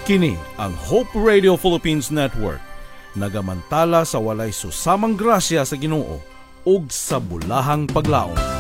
Kini ang Hope Radio Philippines Network, nagamantala sa walay susamang grasya sa Ginoo ug sa bulahang paglaom.